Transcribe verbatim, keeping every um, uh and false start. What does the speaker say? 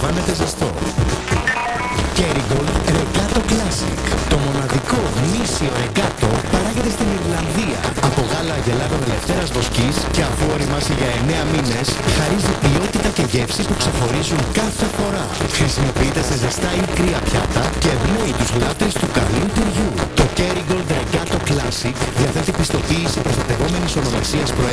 απολαμβάνετε ζεστό. Kerrygold Regato Classic. Το μοναδικό γνήσιο ρεγκάτο παράγεται στην Ιρλανδία από γάλα αγελάδων ελευθέρας βοσκής και αφού οριμάσει για εννέα μήνες, χαρίζει ποιότητα και γεύση που ξεχωρίζουν κάθε φορά. Χρησιμοποιείται σε ζεστά ή κρύα πιάτα και ευνοεί τους λάτρεις του καλού τυριού. Το Kerrygold Regato Classic διαθέτει πιστοποίηση προστατευόμενης ονομασίας προέλευσης